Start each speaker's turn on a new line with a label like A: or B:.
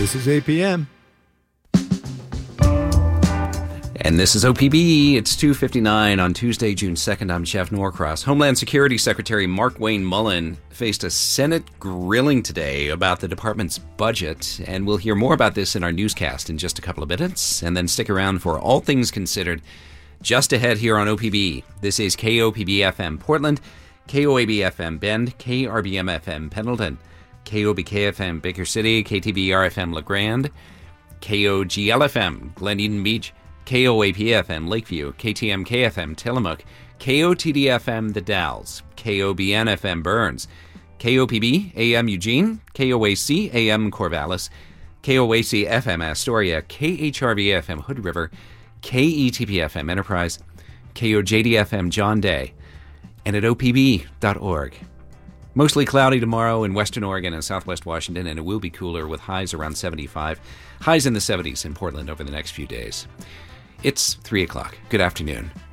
A: This is APM.
B: And this is OPB. It's 2:59 on Tuesday, June 2nd. I'm Jeff Norcross. Homeland Security Secretary Mark Wayne Mullen faced a Senate grilling today about the department's budget, and we'll hear more about this in our newscast in just a couple of minutes. And then stick around for All Things Considered just ahead here on OPB. This is KOPB-FM Portland, KOAB-FM Bend, KRBM-FM Pendleton, KOBK-FM Baker City, KTBR-FM LeGrand, KOGL-FM Glen Eden Beach, KOAP-FM Lakeview, KTMK-FM Tillamook, KOTD-FM The Dalles, KOBN-FM Burns, KOPB-AM Eugene, KOAC-AM Corvallis, KOAC-FM Astoria, KHRV-FM Hood River, KETP-FM Enterprise, KOJD-FM John Day, and at opb.org. Mostly cloudy tomorrow in western Oregon and southwest Washington, and it will be cooler with highs around 75. Highs in the 70s in Portland over the next few days. It's 3 o'clock. Good afternoon.